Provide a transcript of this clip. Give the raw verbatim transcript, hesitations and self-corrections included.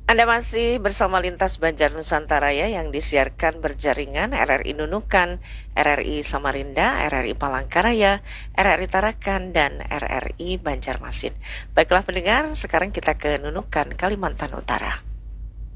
Anda masih bersama Lintas Banjar Nusantara ya, yang disiarkan berjaringan R R I Nunukan, R R I Samarinda, R R I Palangkaraya, R R I Tarakan, dan R R I Banjarmasin. Baiklah pendengar, sekarang kita ke Nunukan, Kalimantan Utara.